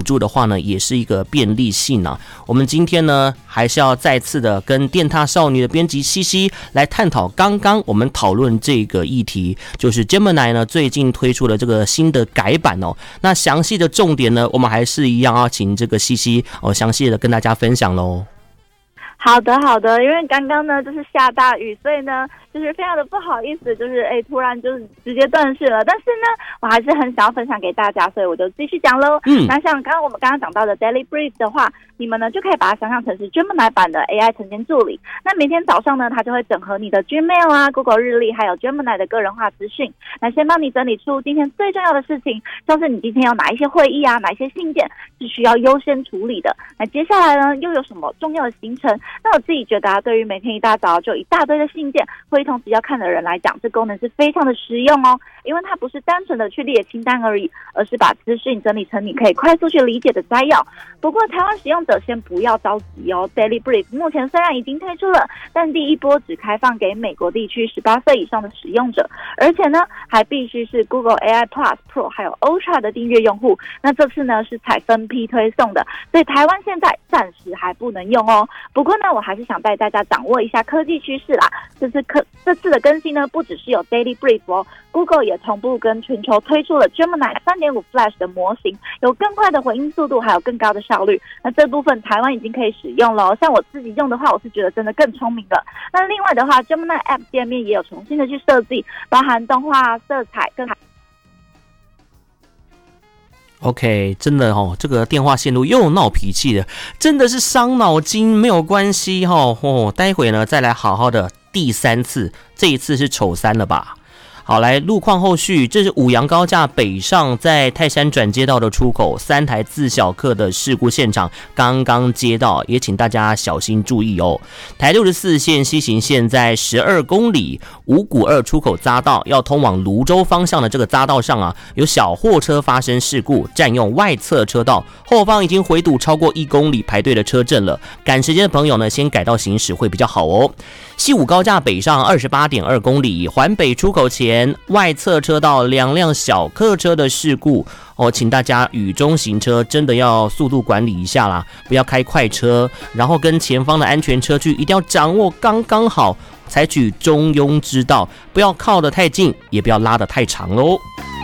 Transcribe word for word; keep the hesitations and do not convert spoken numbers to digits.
助的话呢，也是一个便利性啊。我们今天呢，还是要再次的跟电踏少女的编辑西西来探讨刚刚我们讨论这个议题，就是 Gemini 呢最近推出了这个新的改版哦。那详细的重点呢，我们还是一样要请这个西西哦详细的跟大家分享喽。 好的好的，因为刚刚呢就是下大雨，所以呢就是非常的不好意思，就是哎突然就是直接断讯了。但是呢，我还是很想要分享给大家，所以我就继续讲喽。嗯，那像刚刚我们刚刚讲到的 Daily Brief 的话，你们呢就可以把它想象成是 Gemini 版的 A I 晨间助理。那每天早上呢，它就会整合你的 Gmail 啊、Google 日历，还有 Gemini 的个人化资讯，那先帮你整理出今天最重要的事情，像是你今天有哪一些会议啊、哪一些信件是需要优先处理的。那接下来呢，又有什么重要的行程？那我自己觉得啊，对于每天一大早就一大堆的信件、会议通知要看的人来讲，这功能是非常的实用哦。因为它不是单纯的去列清单而已，而是把资讯整理成你可以快速去理解的摘要。不过台湾使用者先不要着急哦 ，Daily Brief 目前虽然已经推出了，但第一波只开放给美国地区十八岁以上的使用者，而且呢还必须是 Google A I Plus、Pro 还有 Ultra 的订阅用户。那这次呢是采分批推送的，所以台湾现在暂时还不能用哦。不过呢，我还是想带大家掌握一下科技趋势啦。这次科这次的更新呢，不只是有 Daily Brief 哦 ，Google 也同步跟全球推出了 Gemini 三点五 Flash 的模型，有更快的回应速度，还有更高的效率。那这部分台湾已经可以使用了哦，像我自己用的话，我是觉得真的更聪明了。那另外的话 ，Gemini App 界面也有重新的去设计，包含动画、色彩跟。 OK， 真的哦，这个电话线路又闹脾气了，真的是伤脑筋。没有关系哦，哦，待会呢再来好好的第三次，这一次是丑三了吧？好，来路况后续，这是五杨高架北上在泰山转接道的出口，三台自小客的事故现场刚刚接到，也请大家小心注意哦。台六十四线西行线在十二公里五股二出口匝道，要通往泸州方向的这个匝道上啊，有小货车发生事故，占用外侧车道，后方已经回堵超过一公里排队的车阵了。赶时间的朋友呢，先改道行驶会比较好哦。西武高架北上二十八点二公里，环北出口前外侧车道两辆小客车的事故哦，请大家雨中行车真的要速度管理一下啦，不要开快车，然后跟前方的安全车距一定要掌握刚刚好，采取中庸之道，不要靠得太近，也不要拉得太长咯。